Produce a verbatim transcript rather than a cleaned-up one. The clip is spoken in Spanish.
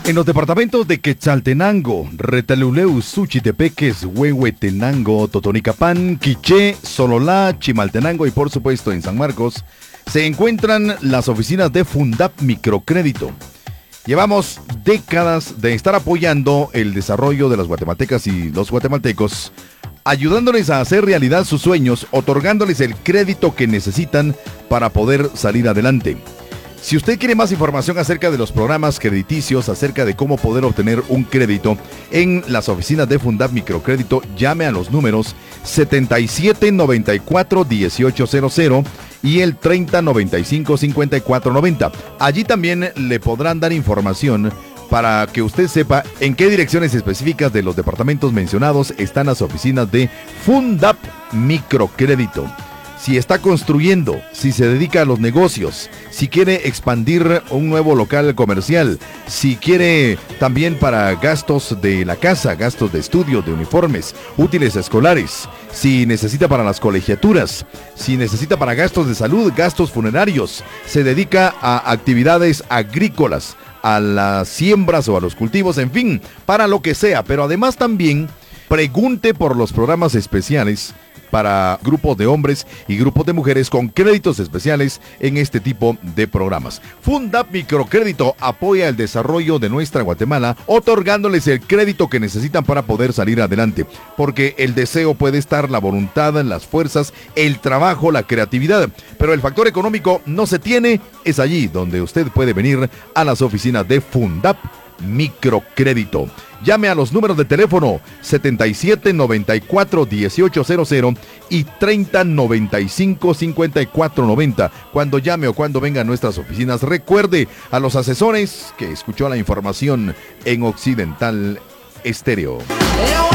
En los departamentos de Quetzaltenango, Retaluleu, Suchitepeques, Huehuetenango, Totonicapán, Quiché, Sololá, Chimaltenango y por supuesto en San Marcos, se encuentran las oficinas de Fundap Microcrédito. Llevamos décadas de estar apoyando el desarrollo de las guatemaltecas y los guatemaltecos, ayudándoles a hacer realidad sus sueños, otorgándoles el crédito que necesitan para poder salir adelante. Si usted quiere más información acerca de los programas crediticios, acerca de cómo poder obtener un crédito en las oficinas de Fundap Microcrédito, llame a los números setenta y siete noventa y cuatro dieciocho cero cero y el treinta noventa y cinco cincuenta y cuatro noventa. Allí también le podrán dar información para que usted sepa en qué direcciones específicas de los departamentos mencionados están las oficinas de Fundap Microcrédito. Si está construyendo, si se dedica a los negocios, si quiere expandir un nuevo local comercial, si quiere también para gastos de la casa, gastos de estudio, de uniformes, útiles escolares, si necesita para las colegiaturas, si necesita para gastos de salud, gastos funerarios, se dedica a actividades agrícolas, a las siembras o a los cultivos, en fin, para lo que sea, pero además también pregunte por los programas especiales para grupos de hombres y grupos de mujeres con créditos especiales en este tipo de programas. Fundap Microcrédito apoya el desarrollo de nuestra Guatemala, otorgándoles el crédito que necesitan para poder salir adelante, porque el deseo puede estar, la voluntad, las fuerzas, el trabajo, la creatividad, pero el factor económico no se tiene. Es allí donde usted puede venir a las oficinas de Fundap Microcrédito. Llame a los números de teléfono setenta y siete noventa y cuatro dieciocho cero cero y treinta noventa y cinco cincuenta y cuatro noventa. Cuando llame o cuando venga a nuestras oficinas, recuerde a los asesores que escuchó la información en Occidental Estéreo.